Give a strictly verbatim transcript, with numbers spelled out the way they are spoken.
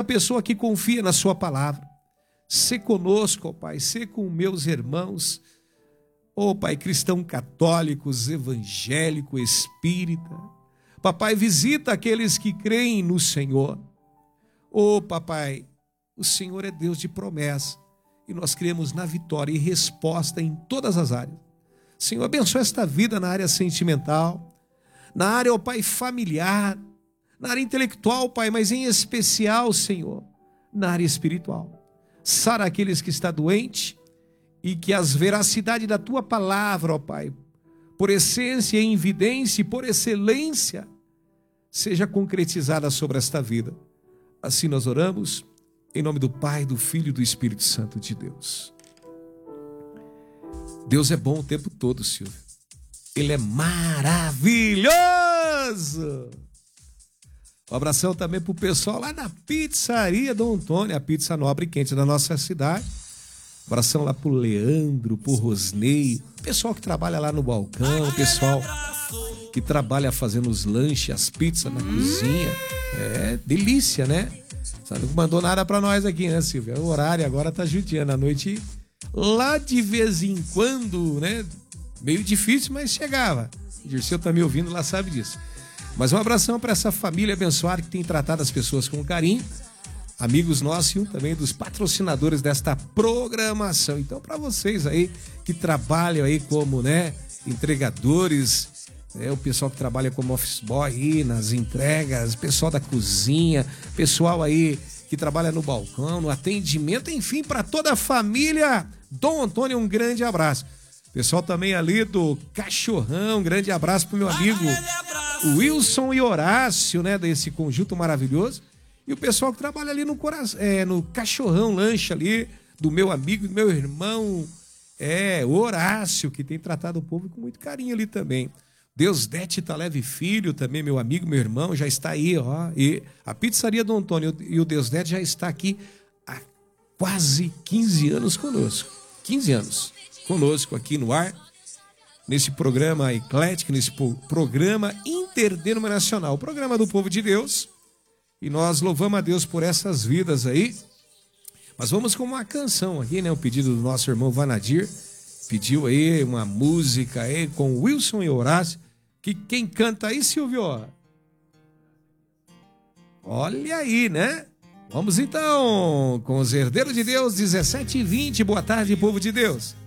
pessoa que confia na sua palavra. Sê conosco, ó Pai, sê com meus irmãos, ó Pai, cristãos católicos, evangélico, espírita. Papai, visita aqueles que creem no Senhor. Ó Papai, o Senhor é Deus de promessa e nós cremos na vitória e resposta em todas as áreas. Senhor, abençoa esta vida na área sentimental, na área, ó Pai, familiar, na área intelectual, Pai, mas em especial, Senhor, na área espiritual. Sara aqueles que estão doentes e que as veracidade da Tua palavra, ó Pai, por essência, em evidência e por excelência, seja concretizada sobre esta vida. Assim nós oramos, em nome do Pai, do Filho e do Espírito Santo de Deus. Deus é bom o tempo todo, Silvio. Ele é maravilhoso. Um abração também pro pessoal lá na Pizzaria Dom Antônio, a pizza nobre e quente da nossa cidade. Um abração lá pro Leandro, pro Rosnei, pessoal que trabalha lá no balcão, pessoal que trabalha fazendo os lanches, as pizzas na hum. cozinha. É delícia, né? Você não mandou nada pra nós aqui, né, Silvia? O horário agora tá judiando, a noite lá de vez em quando, né? Meio difícil, mas chegava. O Dirceu tá me ouvindo lá, sabe disso. Mas um abração para essa família abençoada que tem tratado as pessoas com carinho. Amigos nossos e um também dos patrocinadores desta programação. Então, para vocês aí que trabalham aí como, né, entregadores, é, o pessoal que trabalha como office boy aí nas entregas, pessoal da cozinha, pessoal aí que trabalha no balcão, no atendimento, enfim, para toda a família Dom Antônio, um grande abraço. Pessoal também ali do Cachorrão, um grande abraço pro meu amigo Wilson e Horácio, né, desse conjunto maravilhoso. E o pessoal que trabalha ali no, coração, é, no Cachorrão Lanche ali, do meu amigo, do meu irmão, é, Horácio, que tem tratado o povo com muito carinho ali também. Deus Dete Taleve Filho, também meu amigo, meu irmão, já está aí, ó. E a Pizzaria do Antônio e o Deus Dete já está aqui há quase quinze anos conosco. quinze anos conosco aqui no ar, nesse programa eclético, nesse programa interdenominacional, o programa do povo de Deus. E nós louvamos a Deus por essas vidas aí. Mas vamos com uma canção aqui, né? O pedido do nosso irmão Vanadir. Pediu aí uma música aí com Wilson e Horácio. Que quem canta aí, Silvio? Olha aí, né? Vamos então com os Herdeiros de Deus, dezessete e vinte. Boa tarde, povo de Deus.